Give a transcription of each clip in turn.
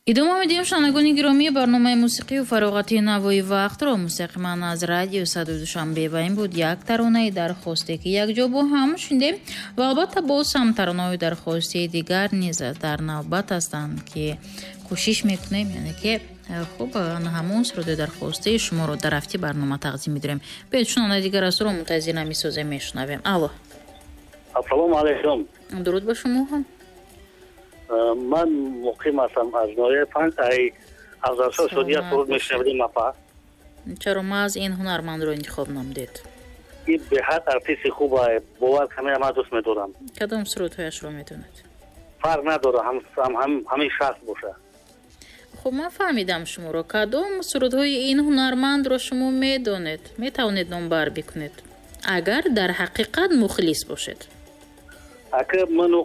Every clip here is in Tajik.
идома медиҳем шунавандагони гиромӣ барномаи мусиқию фароғати навои вақтро мустақиман аз радио Садои Душанбе ва ин буд як таронаи дархосте ки якҷо бо ҳам шундем ва албатта боз ҳам таронаҳои дархостии дигар низ дар навбат ҳастанд ки кӯшиш мекунем яъне ки хуб ҳамон суруди дархостаи шуморо дар рафти барнома тақдим медорем. Бед шунавандаи дигар астро мунтазир намесозем, мешунавем. Алло. Ассалому алайкум. дуруд ба шумо ҳам. Ман муқим ҳастам аз ноҳияи Панҷ. Афзалшоҳ Шодия суруд мешунавидем апа. чаро маз ин ҳунармандро интихоб намудед? ин беҳад артисти хуб аст. бовар камера ман дӯст медорам. кадом сурудҳояшро медонед? фарқ надора, ҳамин шахс боша. хуб ман фаҳмидам шуморо. кадом сурудҳои ин ҳунармандро шумо медонед? метавонед номбар бикунед агар дар ҳақиқат мухлис бошед? ака ману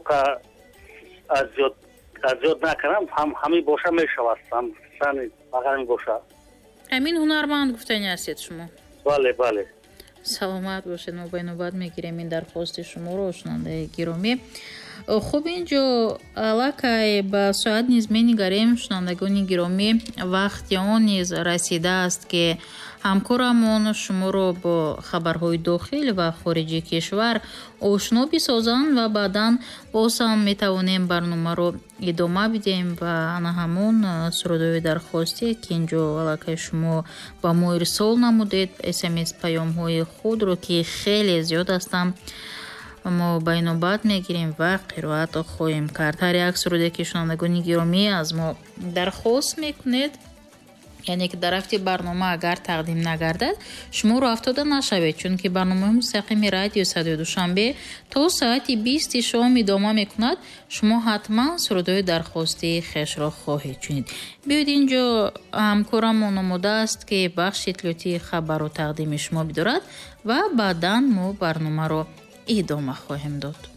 аз зиёд накунам, ҳамин боша мешавад. сани ҳамин боша. ҳамин ҳунарманд гуфтани ҳастед шумо? бале бале. саломат бошед. мо ба инобат мегирем ин дархости шуморо шунавандаи гиромӣ. хуб инҷо аллакай ба соат низ менигарем шунавандагони гиромӣ. вақти он низ расидааст ки ҳамкорамон шуморо бо хабарҳои дохил ва хориҷи кишвар ошно бисозанд ва баъдан боз ҳам метавонем барномаро идома бидем ва ана ҳамон сурудҳои дархостие ки инҷо аллакай шумо ба мо ирсол намудед, смс паёмҳои худро ки хеле зиёд ҳастанд, мо ба инобат мегирем ва қироат хоҳем кард. ҳар як суруде ки шунавандагони гиромӣ аз мо дархост мекунед, яъне ки дар рафти барнома агар тақдим нагардад шумо рафтода нашавед, чунки барномаи мустақими радио Садои Душанбе то соати 20 шом идома мекунад. шумо ҳатман сурудҳои дархостии хешро хоҳед чунид. биёед инҷо ҳамкорамон омодааст ки бахши иттилоъотии хабару тақдими шумо бидорад ва баъдан мо барномаро идома хоҳем дод.